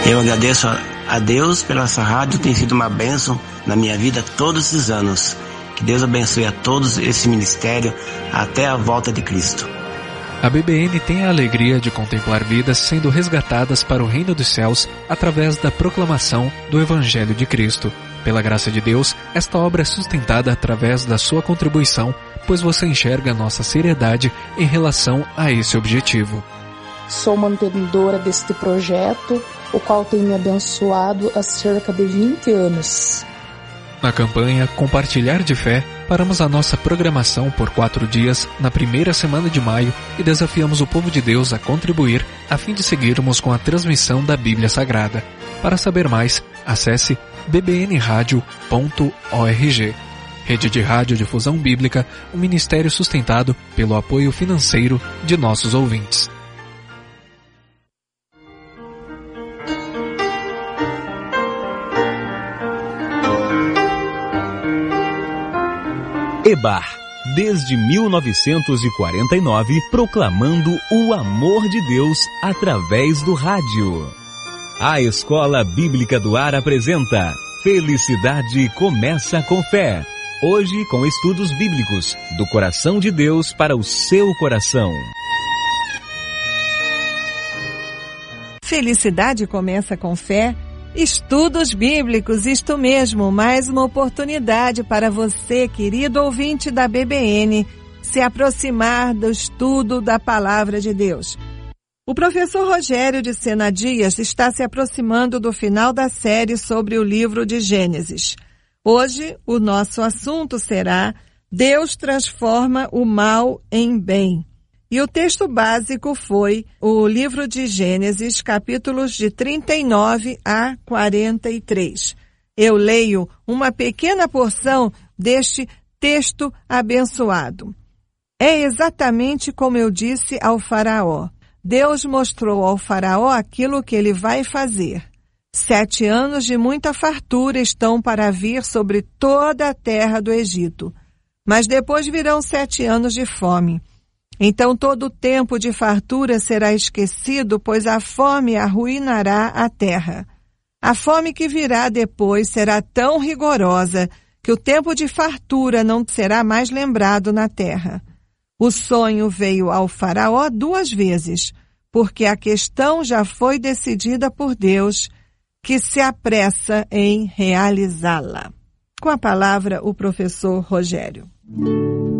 Eu agradeço a Deus pela essa rádio, tem sido uma bênção na minha vida todos esses anos. Que Deus abençoe a todos esse ministério até a volta de Cristo. A BBN tem a alegria de contemplar vidas sendo resgatadas para o reino dos céus através da proclamação do Evangelho de Cristo. Pela graça de Deus, esta obra é sustentada através da sua contribuição, pois você enxerga nossa seriedade em relação a esse objetivo. Sou mantenedora deste projeto, o qual tem me abençoado há cerca de 20 anos. Na campanha Compartilhar de Fé, paramos a nossa programação por 4 dias na primeira semana de maio e desafiamos o povo de Deus a contribuir a fim de seguirmos com a transmissão da Bíblia Sagrada. Para saber mais, acesse bbnradio.org. Rede de Radiodifusão Bíblica, um ministério sustentado pelo apoio financeiro de nossos ouvintes. EBAR, desde 1949, proclamando o amor de Deus através do rádio. A Escola Bíblica do Ar apresenta Felicidade Começa com Fé. Hoje com estudos bíblicos, do coração de Deus para o seu coração. Felicidade Começa com Fé. Estudos bíblicos, isto mesmo, mais uma oportunidade para você, querido ouvinte da BBN, se aproximar do estudo da Palavra de Deus. O professor Rogério de Sena Dias está se aproximando do final da série sobre o livro de Gênesis. Hoje, o nosso assunto será Deus transforma o mal em bem. E o texto básico foi o livro de Gênesis, capítulos de 39 a 43. Eu leio uma pequena porção deste texto abençoado. É exatamente como eu disse ao faraó. Deus mostrou ao faraó aquilo que ele vai fazer. 7 anos de muita fartura estão para vir sobre toda a terra do Egito. Mas depois virão 7 anos de fome. Então todo o tempo de fartura será esquecido, pois a fome arruinará a terra. A fome que virá depois será tão rigorosa que o tempo de fartura não será mais lembrado na terra. O sonho veio ao faraó 2 vezes, porque a questão já foi decidida por Deus, que se apressa em realizá-la. Com a palavra, o professor Rogério.